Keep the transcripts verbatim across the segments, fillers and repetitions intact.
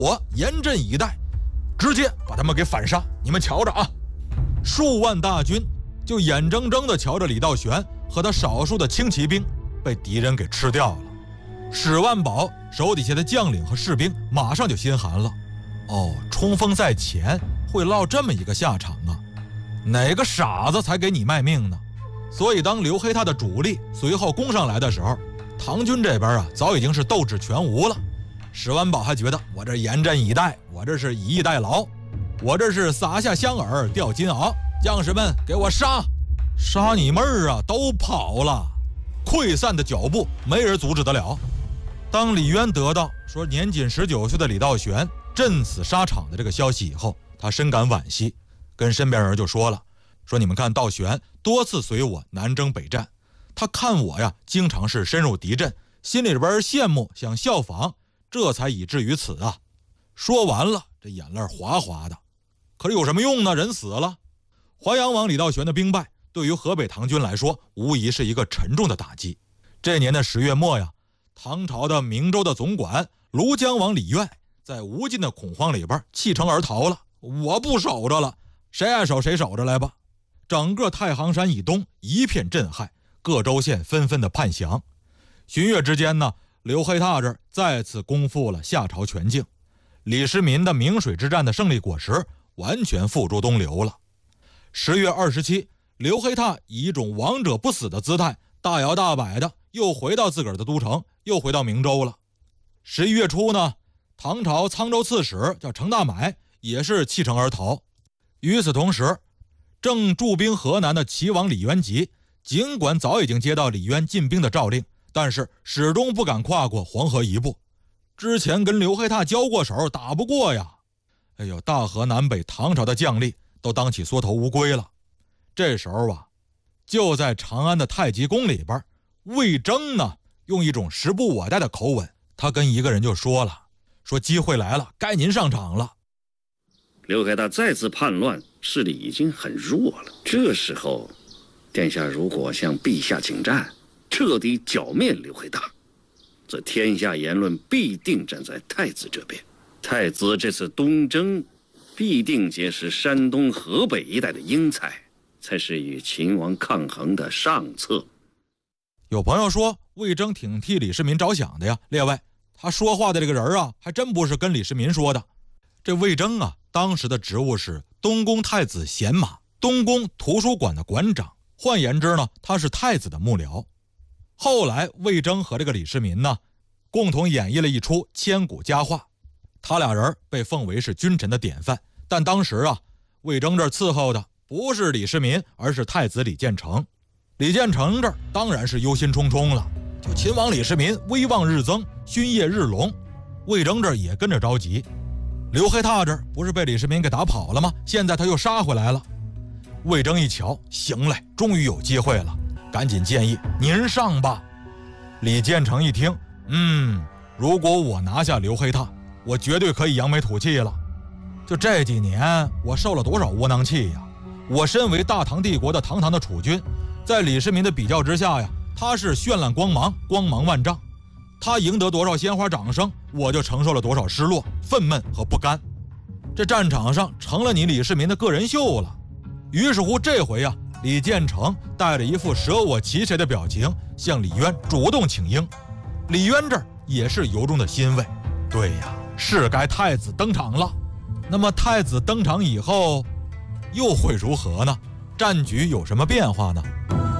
我严阵以待，直接把他们给反杀。你们瞧着啊！数万大军就眼睁睁地瞧着李道玄和他少数的轻骑兵被敌人给吃掉了。史万宝手底下的将领和士兵马上就心寒了。哦，冲锋在前会落这么一个下场啊！哪个傻子才给你卖命呢？所以当刘黑闼的主力随后攻上来的时候，唐军这边啊早已经是斗志全无了。史万宝还觉得我这严阵以待，我这是以逸待劳，我这是撒下香饵钓金鳌，将士们给我杀！杀你妹儿啊！都跑了，溃散的脚步没人阻止得了。当李渊得到说年仅十九岁的李道玄阵死沙场的这个消息以后，他深感惋惜，跟身边人就说了，说你们看道玄多次随我南征北战，他看我呀经常是深入敌阵，心里边羡慕想效仿，这才以至于此啊。说完了，这眼泪哗哗的。可是有什么用呢？人死了。淮阳王李道玄的兵败对于河北唐军来说无疑是一个沉重的打击。这年的十月末呀，唐朝的明州的总管庐江王李渊在无尽的恐慌里边弃城而逃了。我不守着了，谁爱守谁守着来吧。整个太行山以东一片震撼，各州县纷纷的叛降。旬月之间呢，刘黑闼这儿再次攻复了夏朝全境，李世民的明水之战的胜利果实完全付诸东流了。十月二十七，刘黑闼以一种王者不死的姿态，大摇大摆的又回到自个儿的都城，又回到明州了。十一月初呢，唐朝沧州刺史叫程大买也是弃城而逃。与此同时，正驻兵河南的齐王李元吉，尽管早已经接到李渊进兵的诏令，但是始终不敢跨过黄河一步。之前跟刘黑闼交过手，打不过呀。哎呦，大河南北唐朝的将领都当起缩头乌龟了。这时候啊，就在长安的太极宫里边，魏征呢用一种时不我待的口吻，他跟一个人就说了，说机会来了，该您上场了。 刘黑闼再次叛乱，势力已经很弱了。这时候，殿下如果向陛下请战，彻底剿灭刘黑闼，则天下言论必定站在太子这边。太子这次东征，必定结识山东、河北一带的英才，才是与秦王抗衡的上策。 有朋友说魏征挺替李世民着想的呀，列位，他说话的这个人啊，还真不是跟李世民说的。这魏征啊，当时的职务是东宫太子贤马，东宫图书馆的馆长，换言之呢，他是太子的幕僚。后来魏征和这个李世民呢，共同演绎了一出千古佳话，他俩人被奉为是君臣的典范。但当时啊，魏征这伺候的不是李世民，而是太子李建成。李建成这儿当然是忧心忡忡了，就秦王李世民威望日增，勋业日隆，魏征这儿也跟着着急。刘黑闼这儿不是被李世民给打跑了吗？现在他又杀回来了。魏征一瞧，行嘞，终于有机会了，赶紧建议您上吧。李建成一听，嗯，如果我拿下刘黑闼，我绝对可以扬眉吐气了。就这几年我受了多少窝囊气呀！我身为大唐帝国的堂堂的储君，在李世民的比较之下呀，他是绚烂光芒，光芒万丈。他赢得多少鲜花掌声，我就承受了多少失落、愤懑和不甘。这战场上成了你李世民的个人秀了。于是乎这回啊，李建成带着一副舍我其谁的表情，向李渊主动请缨。李渊这儿也是由衷的欣慰。对呀，是该太子登场了。那么太子登场以后又会如何呢？战局有什么变化呢？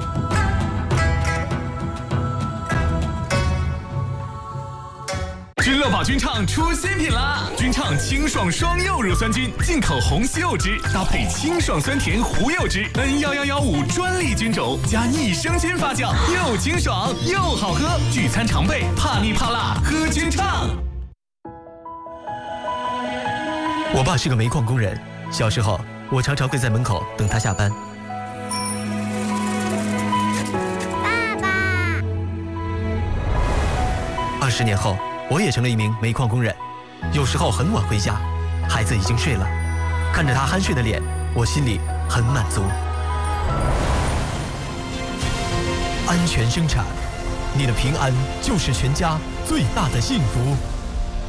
君乐宝君畅出新品啦！君畅清爽双柚乳酸菌，进口红西柚汁，搭配清爽酸甜胡柚汁 ，N 一一一五专利菌种，加益生菌发酵，又清爽又好喝。聚餐常备，怕腻怕辣，喝君畅。 我爸是个煤矿工人，小时候我常常会在门口等他下班。 爸爸。 二十年后，我也成了一名煤矿工人，有时候很晚回家，孩子已经睡了，看着他酣睡的脸，我心里很满足。安全生产，你的平安就是全家最大的幸福。